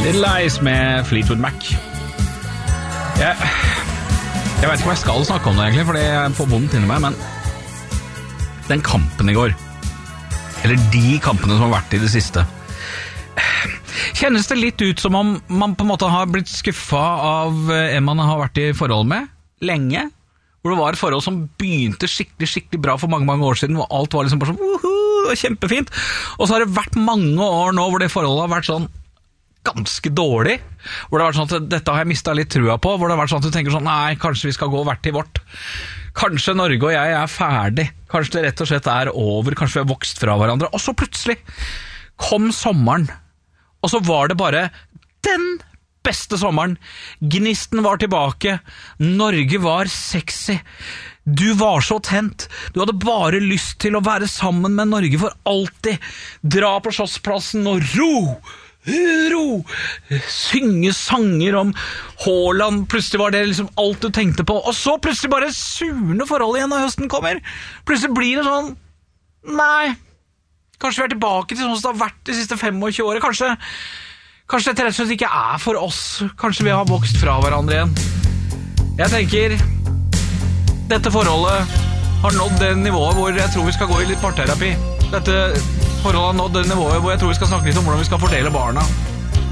Lies med Fleetwood Mac. Jeg vet ikke hva jeg skal snakke om det egentlig, fordi jeg får vondt inni meg, men den kampen i går, eller de kampene som har vært i det siste, kjennes det litt ut som om man på en måte har blitt skuffet av en man har vært i forhold med lenge, hvor det var et forhold som begynte skikkelig bra for mange år siden, hvor alt var liksom bare sånn, det var kjempefint, og så har det vært mange år nå hvor det forholdet har vært sånn ganske dårlig, hvor det har vært sånn at dette har jeg mistet litt trua på, hvor det har vært sånn at du tenker sånn, nei, kanskje vi skal gå hvert til vårt, kanskje Norge og jeg er ferdig, kanskje det rett og slett er over, kanskje vi har vokst fra hverandre, og så plutselig kom sommeren, og så var det bare den beste sommeren, gnisten var tilbake, Norge var sexy, du var så tent, du hadde bare lyst til å være sammen med Norge for alltid, dra på Slottsplassen og ro, synge sanger om Haaland, plutselig var det liksom alt du tenkte på, og så plutselig bare surne forhold igjen når høsten kommer, plutselig blir det sånn, nei, kanskje vi er tilbake til sånn som det har vært de siste 25 årene, kanskje dette rett og slett ikke er for oss, kanskje vi har vokst fra hverandre igjen. Jeg tenker, dette forholdet har nådd det nivået hvor jeg tror vi skal gå i litt parterapi. Dette forholdet har nådd det nivået hvor jeg tror vi skal snakke litt om hvordan vi skal fordele barna.